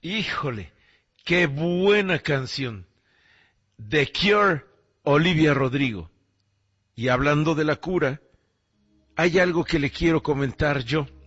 Híjole, qué buena canción. The Cure, Olivia Rodrigo. Y hablando de la cura, hay algo que le quiero comentar yo.